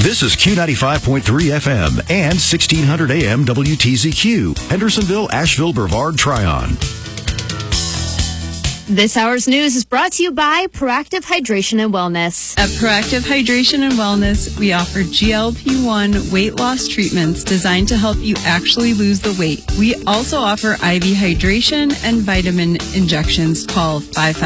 This is Q95.3 FM and 1600 AM WTZQ, Hendersonville, Asheville, Brevard, Tryon. This hour's news is brought to you by Proactive Hydration and Wellness. At Proactive Hydration and Wellness, we offer GLP-1 weight loss treatments designed to help you actually lose the weight. We also offer IV hydration and vitamin injections. Call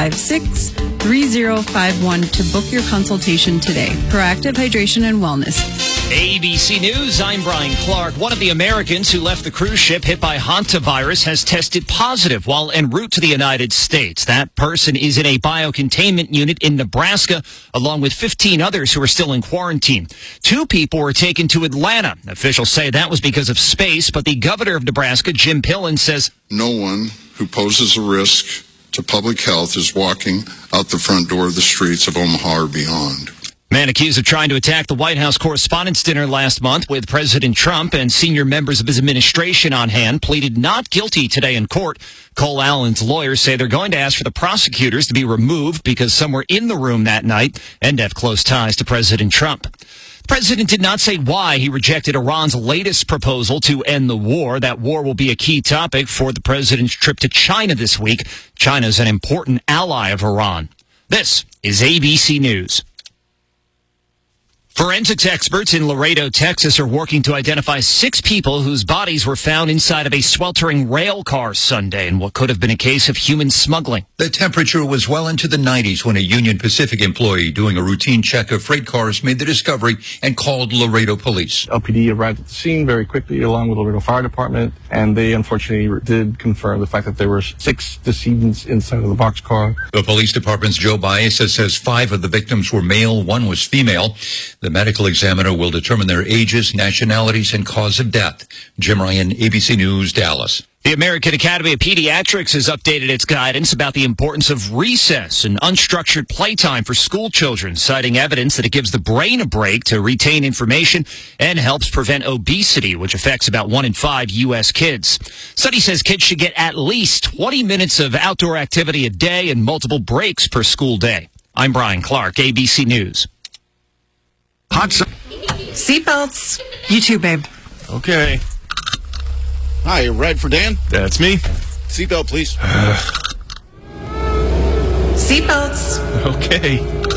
556-3051 to book your consultation today. Proactive Hydration and Wellness. ABC News, I'm Brian Clark. One of the Americans who left the cruise ship hit by hantavirus has tested positive while en route to the United States. That person is in a biocontainment unit in Nebraska, along with 15 others who are still in quarantine. 2 people were taken to Atlanta. Officials say that was because of space, but the governor of Nebraska, Jim Pillen, says no one who poses a risk to public health is walking out the front door of the streets of Omaha or beyond. Man accused of trying to attack the White House Correspondents' Dinner last month with President Trump and senior members of his administration on hand pleaded not guilty today in court. Cole Allen's lawyers say they're going to ask for the prosecutors to be removed because some were in the room that night and have close ties to President Trump. The president did not say why he rejected Iran's latest proposal to end the war. That war will be a key topic for the president's trip to China this week. China's an important ally of Iran. This is ABC News. Forensics experts in Laredo, Texas are working to identify 6 people whose bodies were found inside of a sweltering rail car Sunday in what could have been a case of human smuggling. The temperature was well into the 90s when a Union Pacific employee doing a routine check of freight cars made the discovery and called Laredo police. LPD arrived at the scene very quickly along with the Laredo Fire Department, and they unfortunately did confirm the fact that there were 6 decedents inside of the boxcar. The police department's Joe Baeza says 5 of the victims were male, 1 was female. The medical examiner will determine their ages, nationalities, and cause of death. Jim Ryan, ABC News, Dallas. The American Academy of Pediatrics has updated its guidance about the importance of recess and unstructured playtime for school children, citing evidence that it gives the brain a break to retain information and helps prevent obesity, which affects about 1 in 5 U.S. kids. Study says kids should get at least 20 minutes of outdoor activity a day and multiple breaks per school day. I'm Brian Clark, ABC News. Seatbelts. You too, babe. Okay. Hi, ride for Dan? That's me. Seatbelt, please. Seatbelts. Okay.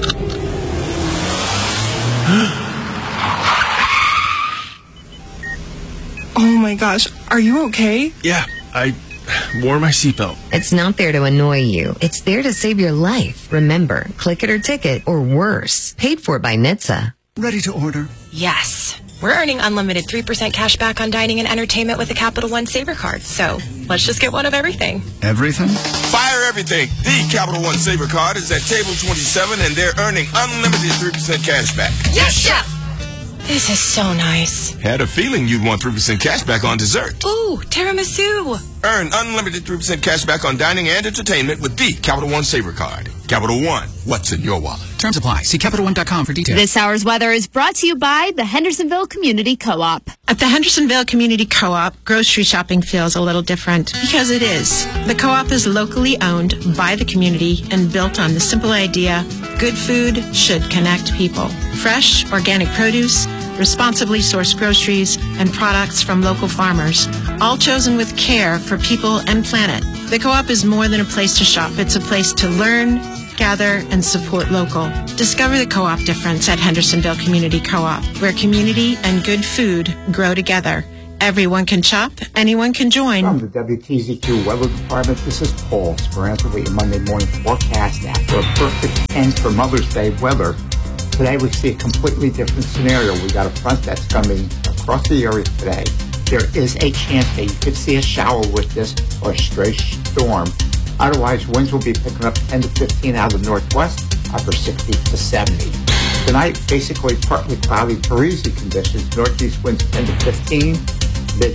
Oh my gosh, are you okay? Yeah, I wore my seatbelt. It's not there to annoy you. It's there to save your life. Remember, click it or ticket, or worse. Paid for by NHTSA. Ready to order? Yes. We're earning unlimited 3% cash back on dining and entertainment with the Capital One Saver Card. So let's just get one of everything. Everything? Fire everything. The Capital One Saver Card is at table 27 and they're earning unlimited 3% cash back. Yes, Chef! This is so nice. Had a feeling you'd want 3% cash back on dessert. Ooh, tiramisu. Earn unlimited 3% cash back on dining and entertainment with the Capital One Saver Card. Capital One, what's in your wallet? Terms apply. See CapitalOne.com for details. This hour's weather is brought to you by the Hendersonville Community Co-op. At the Hendersonville Community Co-op, grocery shopping feels a little different because it is. The co-op is locally owned by the community and built on the simple idea, good food should connect people. Fresh, organic produce, responsibly sourced groceries, and products from local farmers, all chosen with care for people and planet. The co-op is more than a place to shop. It's a place to learn, gather, and support local. Discover the co-op difference at Hendersonville Community Co-op, where community and good food grow together. Everyone can shop, anyone can join. From the WTZQ Weather Department, this is Paul Speranza with your Monday morning forecast. After a perfect 10 for Mother's Day weather, today we see a completely different scenario. We got a front that's coming across the area today. There is a chance that you could see a shower with this or a stray storm. Otherwise, winds will be picking up 10 to 15 out of the northwest, upper 60 to 70. Tonight, basically partly cloudy, breezy conditions. Northeast winds 10 to 15.